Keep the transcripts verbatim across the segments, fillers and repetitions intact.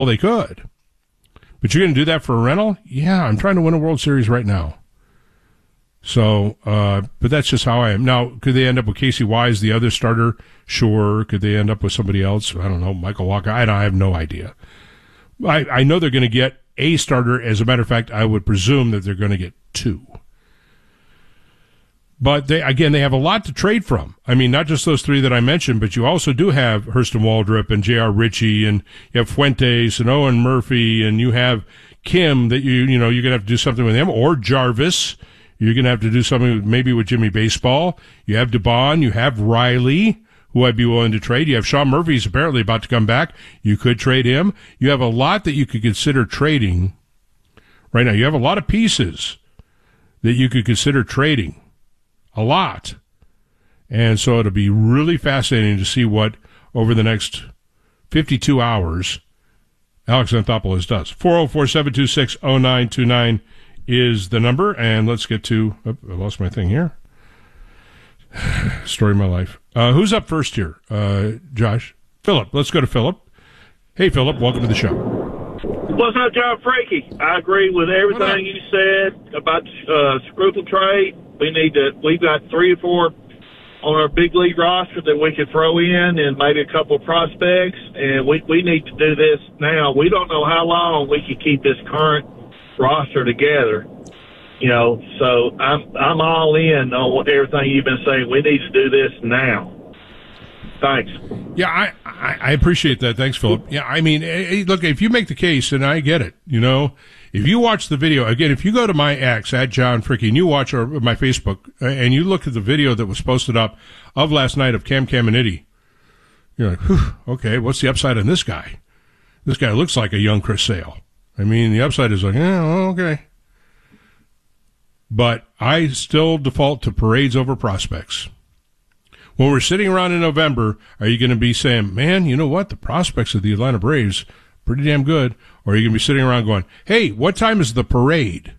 Well, they could. But you're going to do that for a rental? Yeah, I'm trying to win a World Series right now. So, uh, but that's just how I am. Now, could they end up with Casey Wise, the other starter? Sure. Could they end up with somebody else? I don't know, Michael Walker. I, don't, I have no idea. I, I know they're going to get a starter. As a matter of fact, I would presume that they're going to get two. But they, again, they have a lot to trade from. I mean, not just those three that I mentioned, but you also do have Hurston Waldrop and J R. Ritchie, and you have Fuentes and Owen Murphy, and you have Kim that you, you know, you're going to have to do something with him, or Jarvis. You're going to have to do something with, maybe with Jimmy Baseball. You have DeBon. You have Riley, who I'd be willing to trade. You have Sean Murphy's apparently about to come back. You could trade him. You have a lot that you could consider trading right now. You have a lot of pieces that you could consider trading. A lot. And so it'll be really fascinating to see what, over the next fifty-two hours, Alex Anthopoulos does. four oh four, seven two six, oh nine two nine is the number. And let's get to, oh, I lost my thing here. Story of my life. Uh, who's up first here, uh, Josh? Philip. Let's go to Philip. Hey, Philip. Welcome to the show. What's up, John Frankie? I agree with everything you said about uh, Scruple trade. We need to. We've got three or four on our big league roster that we could throw in, and maybe a couple of prospects. And we we need to do this now. We don't know how long we can keep this current roster together. You know, so I'm I'm all in on everything you've been saying. We need to do this now. Thanks. Yeah, I, I, I appreciate that. Thanks, Philip. Yeah, I mean, hey, look, if you make the case, and I get it, you know, if you watch the video, again, if you go to my X, at John Fricke, and you watch our, my Facebook, and you look at the video that was posted up of last night of Cam Caminiti, you're like, whew, okay, what's the upside on this guy? This guy looks like a young Chris Sale. I mean, the upside is like, yeah, well, okay. But I still default to parades over prospects. When we're sitting around in November, are you going to be saying, man, you know what? The prospects of the Atlanta Braves, pretty damn good. Or are you going to be sitting around going, hey, what time is the parade?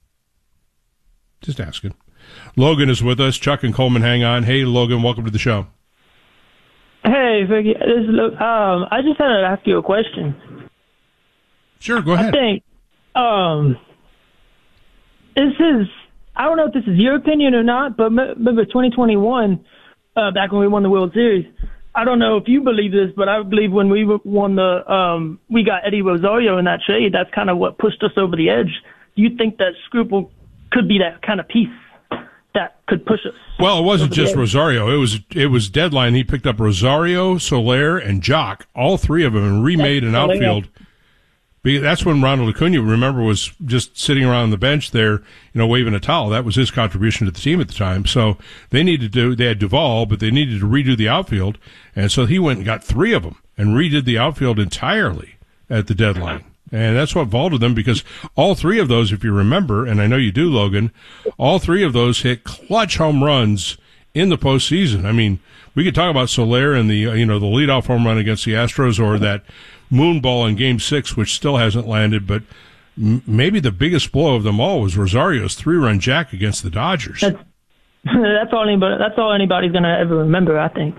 Just asking. Logan is with us. Chuck and Coleman, hang on. Hey, Logan, welcome to the show. Hey, Vicky. This is Luke. Um, I just wanted to ask you a question. Sure, go ahead. I think um, this is, I don't know if this is your opinion or not, but remember twenty twenty-one, Uh, back when we won the World Series. I don't know if you believe this, but I believe when we won the, um, we got Eddie Rosario in that trade, that's kind of what pushed us over the edge. Do you think that Scruple could be that kind of piece that could push us? Well, it wasn't just Rosario. It was it was deadline. He picked up Rosario, Soler, and Jock, all three of them, and remade an outfield. That's when Ronald Acuna, remember, was just sitting around the bench there, you know, waving a towel. That was his contribution to the team at the time. So they needed to, they had Duvall, but they needed to redo the outfield. And so he went and got three of them and redid the outfield entirely at the deadline. And that's what vaulted them, because all three of those, if you remember, and I know you do, Logan, all three of those hit clutch home runs in the postseason. I mean, we could talk about Soler and the, you know, the leadoff home run against the Astros, or that moon ball in game six, which still hasn't landed, but m- maybe the biggest blow of them all was Rosario's three-run jack against the Dodgers. That's, that's all anybody, that's all anybody's going to ever remember, I think.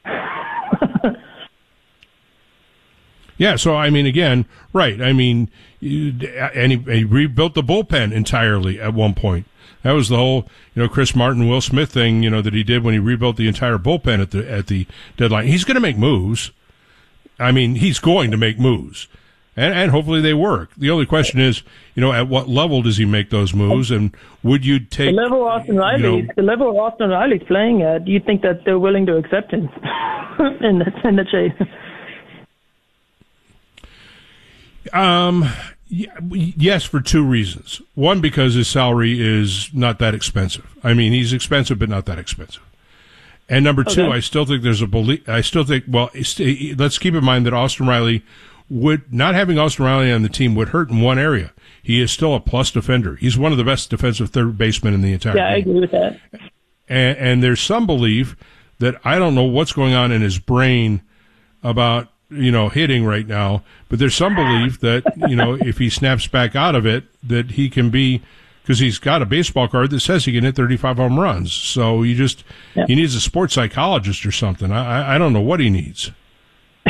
Yeah, so, I mean, again, right, I mean, you, and he, he rebuilt the bullpen entirely at one point. That was the whole, you know, Chris Martin, Will Smith thing, you know, that he did when he rebuilt the entire bullpen at the at the deadline. He's going to make moves. I mean, he's going to make moves, and, and hopefully they work. The only question is, you know, at what level does he make those moves, and would you take the level Austin Riley, you know, the level Austin Riley's playing at? Do you think that they're willing to accept him in the in the trade? Um, yes, for two reasons. One, because his salary is not that expensive. I mean, he's expensive, but not that expensive. And number two, okay. I still think there's a belief. I still think, well, let's keep in mind that Austin Riley would, not having Austin Riley on the team would hurt in one area. He is still a plus defender. He's one of the best defensive third basemen in the entire yeah, game. I agree with that. And, and there's some belief that I don't know what's going on in his brain about, you know, hitting right now, but there's some belief that, you know, if he snaps back out of it, that he can be, because he's got a baseball card that says he can hit thirty-five home runs. So you just, yep. He needs a sports psychologist or something. I, I don't know what he needs.